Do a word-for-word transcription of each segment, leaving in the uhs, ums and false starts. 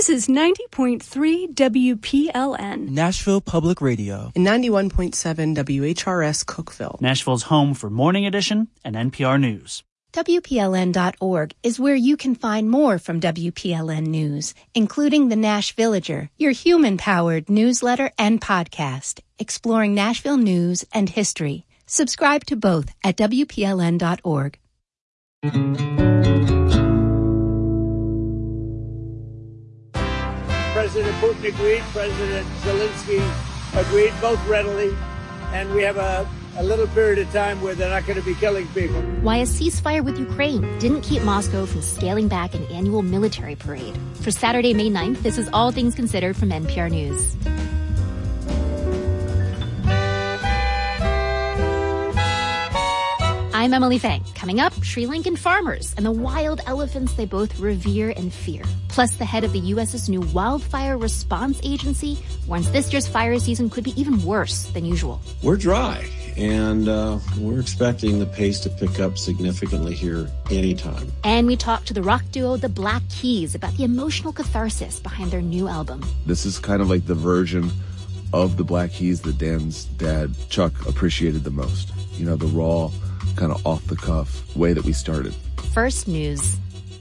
This is ninety point three W P L N. Nashville Public Radio. And ninety-one point seven W H R S Cookeville. Nashville's home for Morning Edition and N P R News. W P L N dot org is where you can find more from W P L N News, including the Nash Villager, your human-powered newsletter and podcast, exploring Nashville news and history. Subscribe to both at W P L N dot org. President Putin agreed, President Zelensky agreed, both readily, and we have a, a little period of time where they're not going to be killing people. Why a ceasefire with Ukraine didn't keep Moscow from scaling back an annual military parade. For Saturday, May ninth, this is All Things Considered from N P R News. I'm Emily Fang. Coming up, Sri Lankan farmers and the wild elephants they both revere and fear. Plus, the head of the U S's new Wildfire Response Agency warns this year's fire season could be even worse than usual. We're dry, and uh, we're expecting the pace to pick up significantly here anytime. And we talked to the rock duo The Black Keys about the emotional catharsis behind their new album. This is kind of like the version of the Black Keys that Dan's dad, Chuck, appreciated the most. You know, the raw, kind of off-the-cuff way that we started. First News.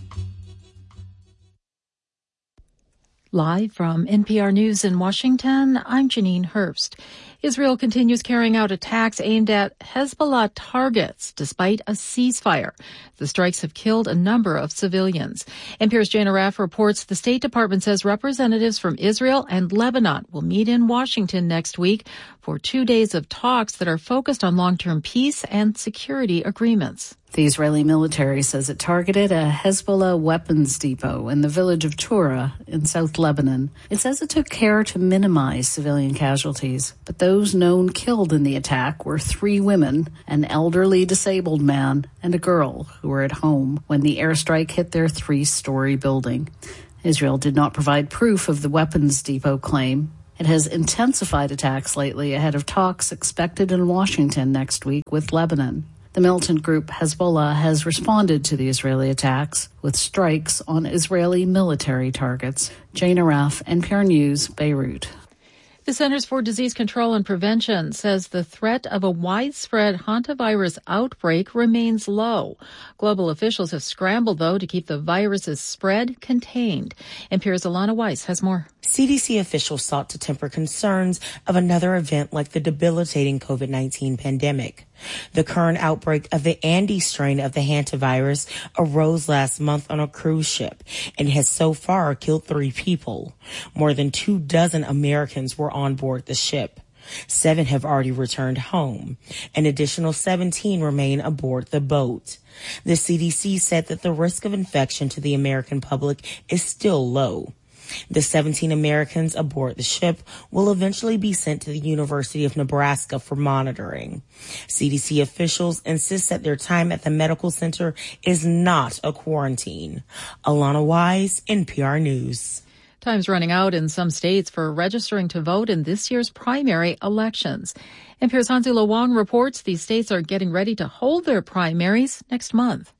Live from N P R News in Washington, I'm Janine Herbst. Israel continues carrying out attacks aimed at Hezbollah targets despite a ceasefire. The strikes have killed a number of civilians. N P R's Jana Raff reports the State Department says representatives from Israel and Lebanon will meet in Washington next week for two days of talks that are focused on long-term peace and security agreements. The Israeli military says it targeted a Hezbollah weapons depot in the village of Tura in South Lebanon. It says it took care to minimize civilian casualties, but those known killed in the attack were three women, an elderly disabled man, and a girl who were at home when the airstrike hit their three-story building. Israel did not provide proof of the weapons depot claim. It has intensified attacks lately ahead of talks expected in Washington next week with Lebanon. The militant group Hezbollah has responded to the Israeli attacks with strikes on Israeli military targets. Jana Raff, N P R News, Beirut. The Centers for Disease Control and Prevention says the threat of a widespread hantavirus outbreak remains low. Global officials have scrambled, though, to keep the virus's spread contained. N P R's Alana Weiss has more. C D C officials sought to temper concerns of another event like the debilitating COVID nineteen pandemic. The current outbreak of the Andes strain of the hantavirus arose last month on a cruise ship and has so far killed three people. More than two dozen Americans were on board the ship. Seven have already returned home. An additional seventeen remain aboard the boat. The C D C said that the risk of infection to the American public is still low. The seventeen Americans aboard the ship will eventually be sent to the University of Nebraska for monitoring. C D C officials insist that their time at the medical center is not a quarantine. Alana Wise, N P R News. Time's running out in some states for registering to vote in this year's primary elections. N P R's Hanzula Wong reports these states are getting ready to hold their primaries next month.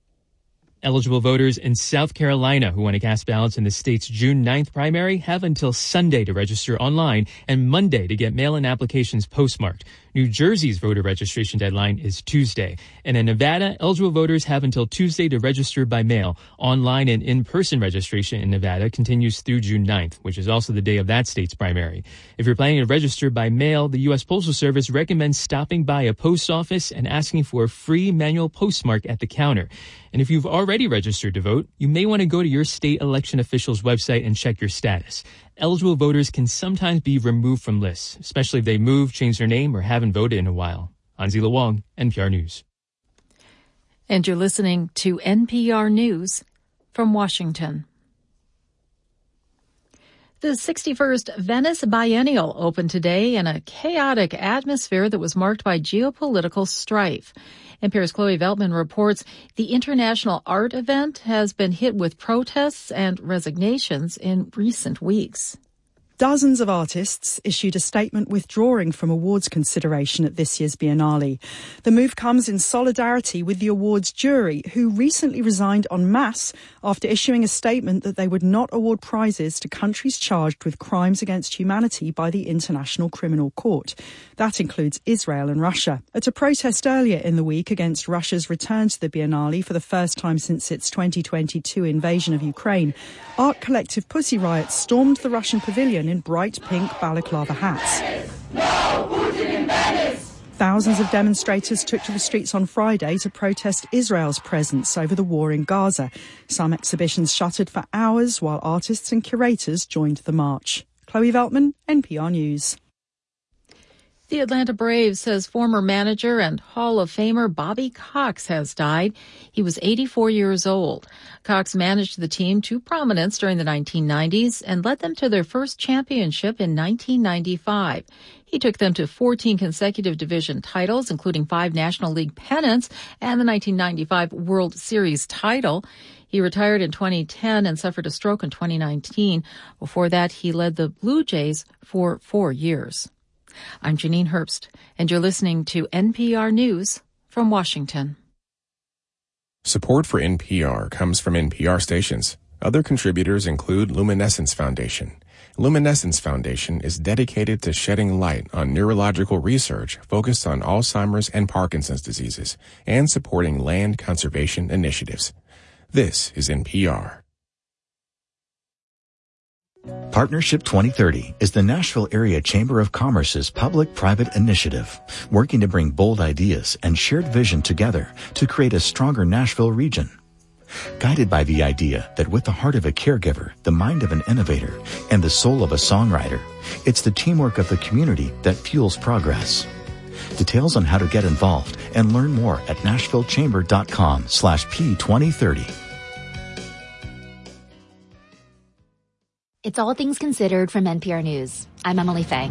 Eligible voters in South Carolina who want to cast ballots in the state's June ninth primary have until Sunday to register online and Monday to get mail-in applications postmarked. New Jersey's voter registration deadline is Tuesday. And in Nevada, eligible voters have until Tuesday to register by mail. Online and in-person registration in Nevada continues through June ninth, which is also the day of that state's primary. If you're planning to register by mail, the U S Postal Service recommends stopping by a post office and asking for a free manual postmark at the counter. And if you've already registered to vote, you may want to go to your state election official's website and check your status. Eligible voters can sometimes be removed from lists, especially if they move, change their name, or haven't voted in a while. Hanzila Wong, N P R News. And you're listening to N P R News from Washington. The sixty-first Venice Biennial opened today in a chaotic atmosphere that was marked by geopolitical strife. N P R's Chloe Veltman reports the international art event has been hit with protests and resignations in recent weeks. Dozens of artists issued a statement withdrawing from awards consideration at this year's Biennale. The move comes in solidarity with the awards jury, who recently resigned en masse after issuing a statement that they would not award prizes to countries charged with crimes against humanity by the International Criminal Court. That includes Israel and Russia. At a protest earlier in the week against Russia's return to the Biennale for the first time since its twenty twenty-two invasion of Ukraine, art collective Pussy Riot stormed the Russian pavilion in bright pink balaclava hats. No Putin in Venice! Thousands of demonstrators took to the streets on Friday to protest Israel's presence over the war in Gaza. Some exhibitions shuttered for hours while artists and curators joined the march. Chloe Veltman, N P R News. The Atlanta Braves says former manager and Hall of Famer Bobby Cox has died. He was eighty-four years old. Cox managed the team to prominence during the nineteen nineties and led them to their first championship in nineteen ninety-five. He took them to fourteen consecutive division titles, including five National League pennants and the nineteen ninety-five World Series title. He retired in twenty ten and suffered a stroke in twenty nineteen. Before that, he led the Blue Jays for four years. I'm Janine Herbst, and you're listening to N P R News from Washington. Support for N P R comes from N P R stations. Other contributors include Luminescence Foundation. Luminescence Foundation is dedicated to shedding light on neurological research focused on Alzheimer's and Parkinson's diseases and supporting land conservation initiatives. This is N P R. Partnership twenty thirty is the Nashville Area Chamber of Commerce's public-private initiative, working to bring bold ideas and shared vision together to create a stronger Nashville region. Guided by the idea that with the heart of a caregiver, the mind of an innovator, and the soul of a songwriter, it's the teamwork of the community that fuels progress. Details on how to get involved and learn more at nashvillechamber.com slash P2030. It's All Things Considered from N P R News. I'm Emily Fang.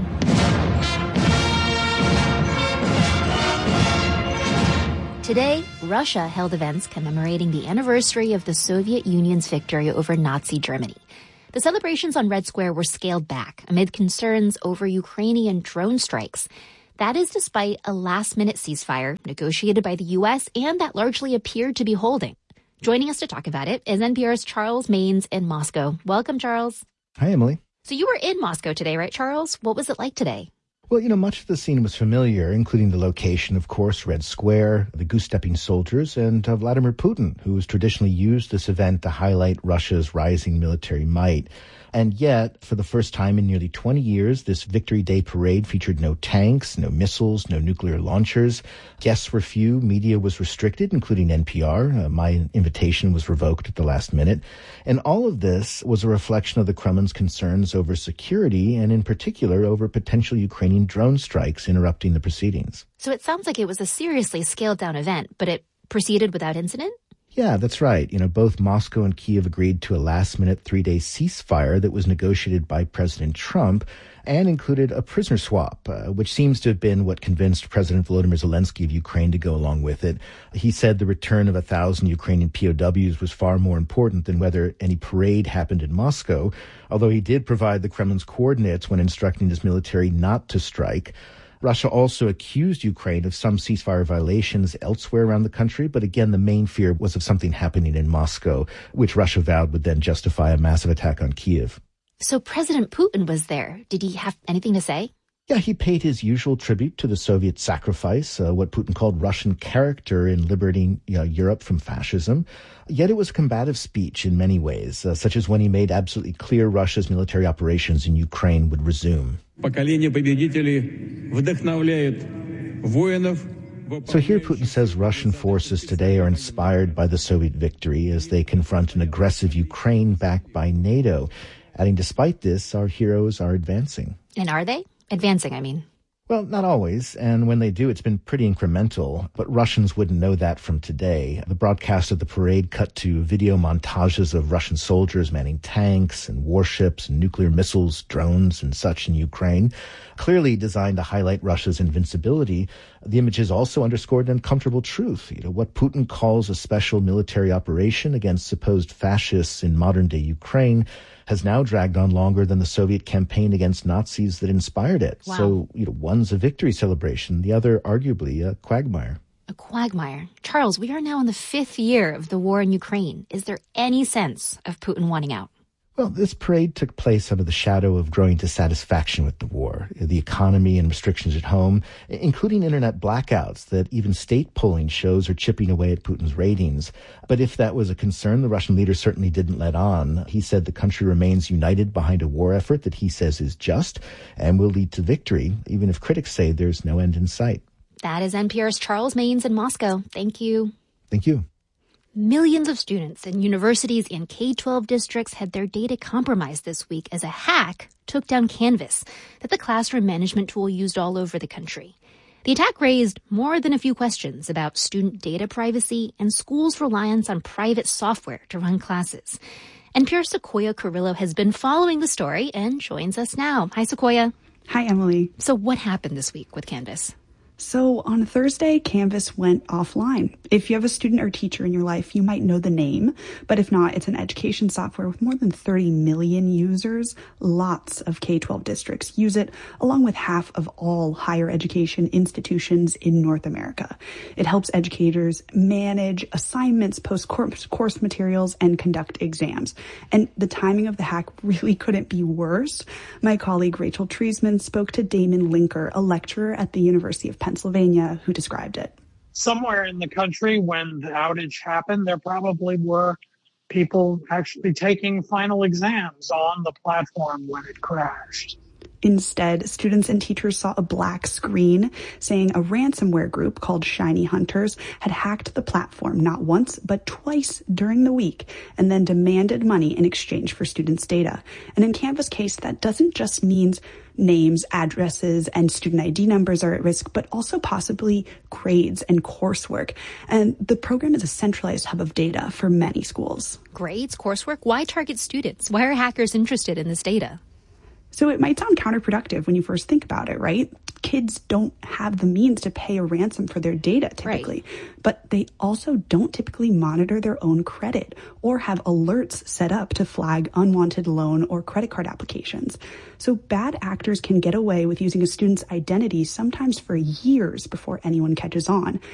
Today, Russia held events commemorating the anniversary of the Soviet Union's victory over Nazi Germany. The celebrations on Red Square were scaled back amid concerns over Ukrainian drone strikes. That is despite a last-minute ceasefire negotiated by the U S and that largely appeared to be holding. Joining us to talk about it is N P R's Charles Maynes in Moscow. Welcome, Charles. Hi, Emily. So you were in Moscow today, right, Charles? What was it like today? Well, you know, much of the scene was familiar, including the location, of course, Red Square, the goose-stepping soldiers, and uh, Vladimir Putin, who has traditionally used this event to highlight Russia's rising military might. And yet, for the first time in nearly twenty years, this Victory Day parade featured no tanks, no missiles, no nuclear launchers. Guests were few. Media was restricted, including N P R. Uh, my invitation was revoked at the last minute. And all of this was a reflection of the Kremlin's concerns over security and in particular over potential Ukrainian drone strikes interrupting the proceedings. So it sounds like it was a seriously scaled-down event, but it proceeded without incident? Yeah, that's right. You know, both Moscow and Kyiv agreed to a last-minute three-day ceasefire that was negotiated by President Trump and included a prisoner swap, uh, which seems to have been what convinced President Volodymyr Zelensky of Ukraine to go along with it. He said the return of a thousand Ukrainian P O Ws was far more important than whether any parade happened in Moscow, although he did provide the Kremlin's coordinates when instructing his military not to strike. Russia also accused Ukraine of some ceasefire violations elsewhere around the country, but again, the main fear was of something happening in Moscow, which Russia vowed would then justify a massive attack on Kyiv. So President Putin was there. Did he have anything to say? Yeah, he paid his usual tribute to the Soviet sacrifice, uh, what Putin called Russian character in liberating you know, Europe from fascism. Yet it was a combative speech in many ways, uh, such as when he made absolutely clear Russia's military operations in Ukraine would resume. So here Putin says Russian forces today are inspired by the Soviet victory as they confront an aggressive Ukraine backed by NATO. Adding, despite this, our heroes are advancing. And are they? Advancing, I mean. Well, not always, and when they do, it's been pretty incremental, but Russians wouldn't know that from today. The broadcast of the parade cut to video montages of Russian soldiers manning tanks and warships and nuclear missiles, drones and such in Ukraine, clearly designed to highlight Russia's invincibility. The images also underscored an uncomfortable truth, you know, what Putin calls a special military operation against supposed fascists in modern-day Ukraine has now dragged on longer than the Soviet campaign against Nazis that inspired it. Wow. So, you know, one's a victory celebration, the other arguably a quagmire. A quagmire. Charles, we are now in the fifth year of the war in Ukraine. Is there any sense of Putin wanting out? Well, this parade took place under the shadow of growing dissatisfaction with the war, the economy and restrictions at home, including internet blackouts that even state polling shows are chipping away at Putin's ratings. But if that was a concern, the Russian leader certainly didn't let on. He said the country remains united behind a war effort that he says is just and will lead to victory, even if critics say there's no end in sight. That is N P R's Charles Maynes in Moscow. Thank you. Thank you. Millions of students in universities and K twelve districts had their data compromised this week as a hack took down Canvas, that the classroom management tool used all over the country. The attack raised more than a few questions about student data privacy and schools' reliance on private software to run classes. N P R's Sequoia Carrillo has been following the story and joins us now. Hi, Sequoia. Hi, Emily. So what happened this week with Canvas? So on Thursday, Canvas went offline. If you have a student or teacher in your life, you might know the name, but if not, it's an education software with more than thirty million users. Lots of K twelve districts use it, along with half of all higher education institutions in North America. It helps educators manage assignments, post course materials, and conduct exams. And the timing of the hack really couldn't be worse. My colleague Rachel Treisman spoke to Damon Linker, a lecturer at the University of Pennsylvania, who described it. Somewhere in the country when the outage happened, there probably were people actually taking final exams on the platform when it crashed. Instead, students and teachers saw a black screen saying a ransomware group called Shiny Hunters had hacked the platform not once, but twice during the week, and then demanded money in exchange for students' data. And in Canvas' case, that doesn't just mean names, addresses, and student I D numbers are at risk, but also possibly grades and coursework. And the program is a centralized hub of data for many schools. Grades, coursework? Why target students? Why are hackers interested in this data? So it might sound counterproductive when you first think about it, right? Kids don't have the means to pay a ransom for their data typically, right. But they also don't typically monitor their own credit or have alerts set up to flag unwanted loan or credit card applications. So bad actors can get away with using a student's identity sometimes for years before anyone catches on.